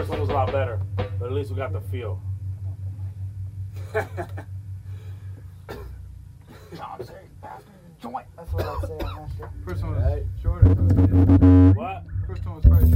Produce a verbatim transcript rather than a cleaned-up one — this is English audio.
first one was a lot better, but at least we got the feel. Joint. That's what I'd say. I'm not sure. First one was Right. shorter. What? First one was probably